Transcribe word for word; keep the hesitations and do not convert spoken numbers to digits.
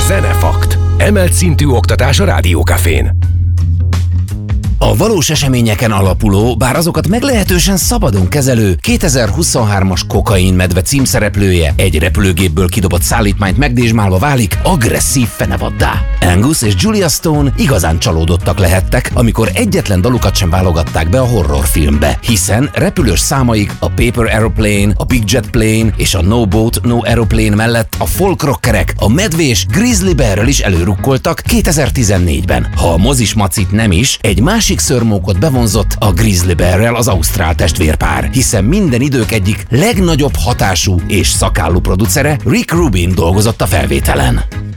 Zenefakt. Emelt szintű oktatás a Rádiókafén. A valós eseményeken alapuló, bár azokat meglehetősen szabadon kezelő kétezer-huszonhármas Kokainmedve címszereplője egy repülőgépből kidobott szállítmányt megdésmálva válik agresszív fenevaddá. Angus és Julia Stone igazán csalódottak lehettek, amikor egyetlen dalukat sem válogatták be a horrorfilmbe, hiszen repülős számaik a Paper Aeroplane, a Big Jet Plane és a No Boat, No Aeroplane mellett a folk rockerek a medvés Grizzly Bearrel is előrukkoltak kétezer-tizennégyben. Ha a mozis macit nem is, egy másik szörmókot bevonzott a Grizzly Bearrel az ausztrál testvérpár, hiszen minden idők egyik legnagyobb hatású és szakállú producere Rick Rubin dolgozott a felvételen.